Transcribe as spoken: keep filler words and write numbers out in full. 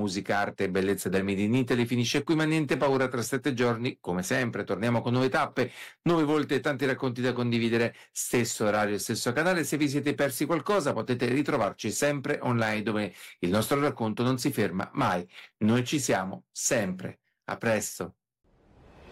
musica, arte e bellezza del Made in Italy finisce qui, ma niente paura, tra sette giorni, come sempre, torniamo con nuove tappe, nuove volte e tanti racconti da condividere, stesso orario e stesso canale. Se vi siete persi qualcosa potete ritrovarci sempre online, dove il nostro racconto non si ferma mai. Noi ci siamo sempre. A presto.